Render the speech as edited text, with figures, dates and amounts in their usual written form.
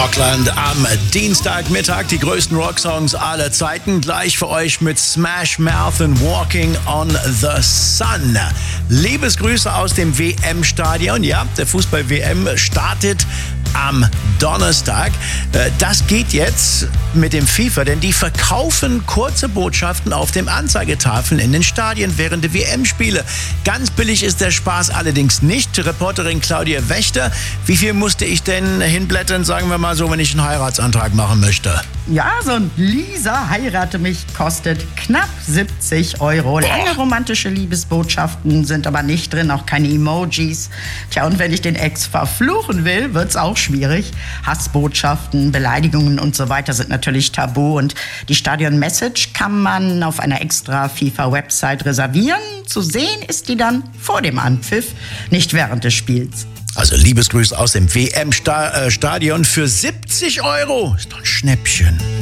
Rockland am Dienstagmittag. Die größten Rocksongs aller Zeiten. Gleich für euch mit Smash Mouth und Walking on the Sun. Liebesgrüße aus dem WM-Stadion. Ja, der Fußball-WM startet am Donnerstag. Das geht jetzt mit dem FIFA, denn die verkaufen kurze Botschaften auf den Anzeigetafeln in den Stadien während der WM-Spiele. Ganz billig ist der Spaß allerdings nicht. Reporterin Claudia Wächter, wie viel musste ich denn hinblättern, sagen wir mal so, wenn ich einen Heiratsantrag machen möchte? Ja, so ein Lisa heirate mich kostet knapp 70 €. Lange romantische Liebesbotschaften sind aber nicht drin, auch keine Emojis. Tja, und wenn ich den Ex verfluchen will, wird's auch schwierig. Hassbotschaften, Beleidigungen und so weiter sind natürlich tabu. Und die Stadion-Message kann man auf einer extra FIFA-Website reservieren. Zu sehen ist die dann vor dem Anpfiff, nicht während des Spiels. Also Liebesgrüße aus dem WM-Stadion für 70 €. Ist doch ein Schnäppchen.